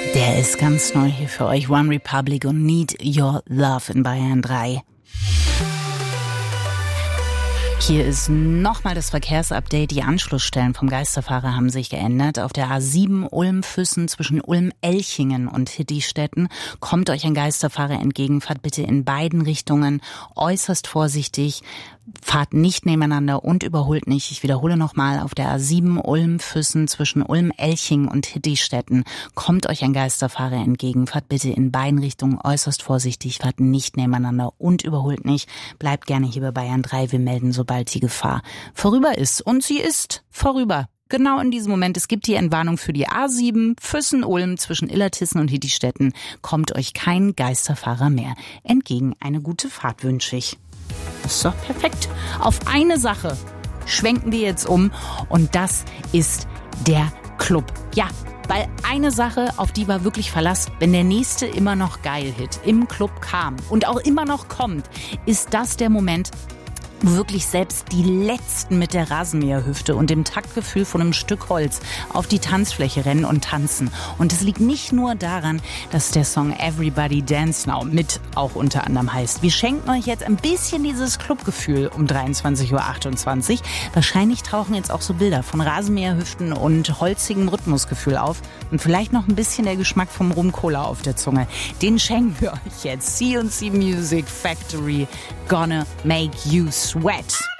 Der ist ganz neu hier für euch. One Republic und Need Your Love in Bayern 3. Hier ist nochmal das Verkehrsupdate. Die Anschlussstellen vom Geisterfahrer haben sich geändert. Auf der A7 Ulm-Füssen zwischen Ulm-Elchingen und Hittistetten kommt euch ein Geisterfahrer entgegen. Fahrt bitte in beiden Richtungen äußerst vorsichtig. Fahrt nicht nebeneinander und überholt nicht. Ich wiederhole nochmal, auf der A7 Ulm-Füssen zwischen Ulm-Elchingen und Hittistetten kommt euch ein Geisterfahrer entgegen. Fahrt bitte in beiden Richtungen äußerst vorsichtig. Fahrt nicht nebeneinander und überholt nicht. Bleibt gerne hier bei Bayern 3. Wir melden, sobald die Gefahr vorüber ist. Und sie ist vorüber. Genau in diesem Moment. Es gibt die Entwarnung für die A7 Füssen-Ulm zwischen Illertissen und Hittistetten. Kommt euch kein Geisterfahrer mehr entgegen. Eine gute Fahrt wünsche ich. Ist doch perfekt. Auf eine Sache schwenken wir jetzt um und das ist der Club. Ja, weil eine Sache, auf die war wirklich Verlass, wenn der nächste immer noch Geil-Hit im Club kam und auch immer noch kommt, ist das der Moment, wo wirklich selbst die Letzten mit der Rasenmäherhüfte und dem Taktgefühl von einem Stück Holz auf die Tanzfläche rennen und tanzen. Und es liegt nicht nur daran, dass der Song Everybody Dance Now mit auch unter anderem heißt. Wir schenken euch jetzt ein bisschen dieses Clubgefühl um 23.28 Uhr. Wahrscheinlich tauchen jetzt auch so Bilder von Rasenmäherhüften und holzigem Rhythmusgefühl auf und vielleicht noch ein bisschen der Geschmack vom Rum-Cola auf der Zunge. Den schenken wir euch jetzt. C&C Music Factory, Gonna Make You Sweat.